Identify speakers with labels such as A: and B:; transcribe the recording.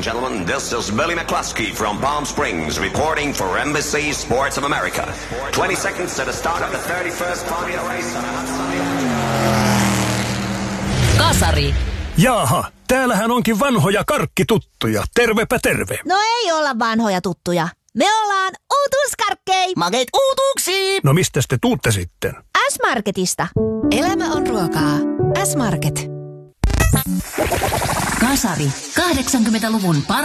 A: and gentlemen, this is Billy McCluskey from Palm Springs reporting for NBC Sports of America. 20 seconds to the start of the 31st Formula race on a hot sunny
B: Kasari.
C: Jaaha, täällähän onkin vanhoja karkkituttuja. Tervepä terve.
D: No ei olla vanhoja tuttuja. Me ollaan uutuuskarkkei.
B: Makeet uutuuksia.
C: No mistäs te tuutte sitten?
D: S-Marketista.
B: Elämä on ruokaa. S-Market. Kasari. 80-luvun